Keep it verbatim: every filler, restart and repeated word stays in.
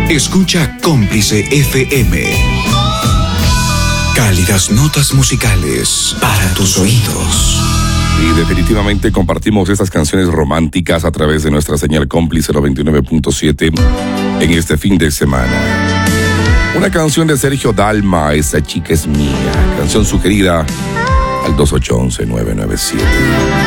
Escucha Cómplice F M. Cálidas notas musicales para tus oídos. Y definitivamente compartimos estas canciones románticas a través de nuestra señal Cómplice noventa y nueve punto siete en este fin de semana. Una canción de Sergio Dalma, Esa chica es mía. Canción sugerida al dos ocho uno uno nueve nueve siete.